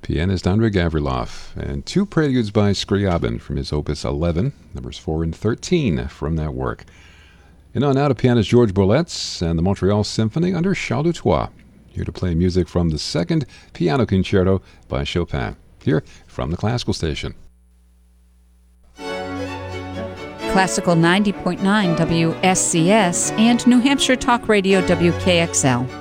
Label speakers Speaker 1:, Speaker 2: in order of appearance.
Speaker 1: pianist Andrei Gavrilov, and two preludes by Scriabin from his opus 11, numbers 4 and 13 from that work. And on now to pianist George Bourletz and the Montreal Symphony under Charles Dutoit, here to play music from the second piano concerto by Chopin, here from the Classical Station.
Speaker 2: Classical 90.9 WSCS and New Hampshire Talk Radio WKXL.